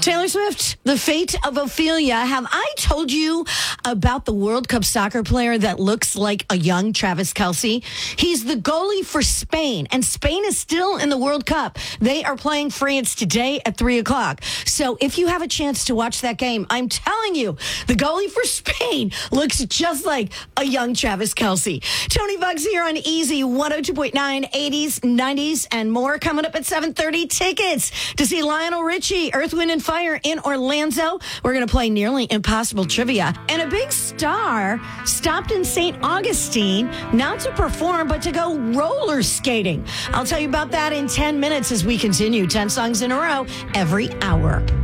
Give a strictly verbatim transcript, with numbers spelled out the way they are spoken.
Taylor Swift, The Fate of Ophelia. Have I told you about the World Cup soccer player that looks like a young Travis Kelce? He's the goalie for Spain, and Spain is still in the World Cup. They are playing France today at three o'clock. So if you have a chance to watch that game, I'm telling you, the goalie for Spain looks just like a young Travis Kelce. Tony Bugs here on Easy one oh two point nine, eighties, nineties, and more. Coming up at seven thirty, tickets to see Lionel Richie, Earth, Wind, and Fire in Orlando. We're going to play Nearly Impossible Trivia. And a big star stopped in Saint Augustine, not to perform, but to go roller skating. I'll tell you about that in ten minutes as we continue ten songs in a row every hour.